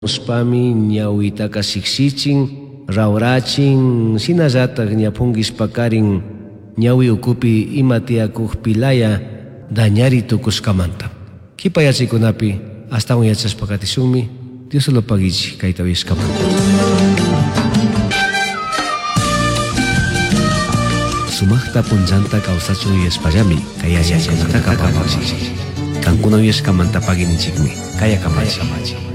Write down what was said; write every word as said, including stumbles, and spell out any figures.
Uspami ñawitaqa siksichin, rawrachin, sinallatak ñapunguis pakarin ñawi ukupi ima tiyakuq pilaya dañari tukuskamanta. Kipayachikunapi astawan yachaspa katisunmi Dios lo pagichi kayta wiskamanta. Sumaqta punllanta kawsachun yespallami kaya yachaskunata kapapachish. Kankuna wiskamanta pagininchikmi kaya kapachish.